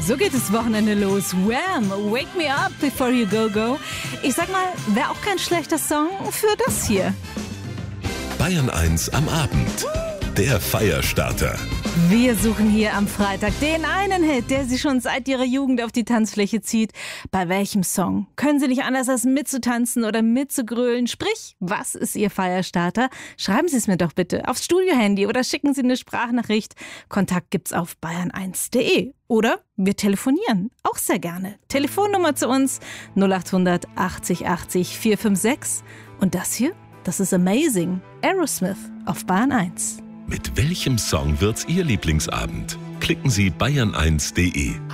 So geht das Wochenende los. Wham! Wake me up before you go, go. Ich sag mal, wäre auch kein schlechter Song für das hier. Bayern 1 am Abend. Der Feierstarter. Wir suchen hier am Freitag den einen Hit, der Sie schon seit Ihrer Jugend auf die Tanzfläche zieht. Bei welchem Song können Sie nicht anders als mitzutanzen oder mitzugrölen? Sprich, was ist Ihr Feierstarter? Schreiben Sie es mir doch bitte aufs Studiohandy oder schicken Sie eine Sprachnachricht. Kontakt gibt's auf bayern1.de. Oder wir telefonieren, auch sehr gerne. Telefonnummer zu uns 0800 80 80 456. Und das hier, das ist Amazing. Aerosmith auf Bayern 1. Mit welchem Song wird's Ihr Lieblingsabend? Klicken Sie bayern1.de.